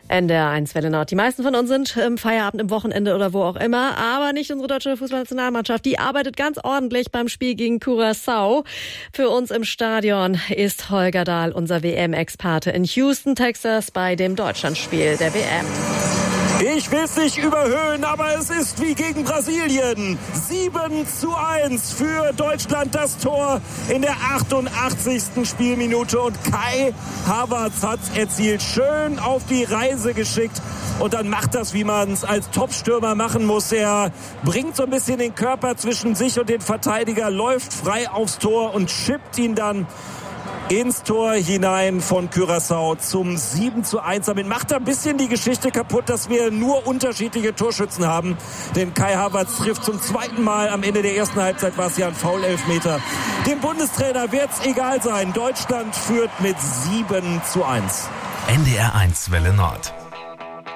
NDR 1 Welle Nord. Die meisten von uns sind im Feierabend, im Wochenende oder wo auch immer, aber nicht unsere deutsche Fußballnationalmannschaft. Die arbeitet ganz ordentlich beim Spiel gegen Curaçao. Für uns im Stadion ist Holger Dahl, unser WM-Experte in Houston, Texas, bei dem Deutschlandspiel der WM. Ich will es nicht überhöhen, aber es ist wie gegen Brasilien. 7:1 für Deutschland, das Tor in der 88. Spielminute. Und Kai Havertz hat es erzielt. Schön auf die Reise geschickt. Und dann macht das, wie man es als Topstürmer machen muss. Er bringt so ein bisschen den Körper zwischen sich und den Verteidiger, läuft frei aufs Tor und chippt ihn dann ins Tor hinein von Curaçao zum 7:1. Damit macht er ein bisschen die Geschichte kaputt, dass wir nur unterschiedliche Torschützen haben. Denn Kai Havertz trifft zum zweiten Mal. Am Ende der ersten Halbzeit war es ja ein Foul-Elfmeter. Dem Bundestrainer wird es egal sein. Deutschland führt mit 7:1. NDR 1 Welle Nord.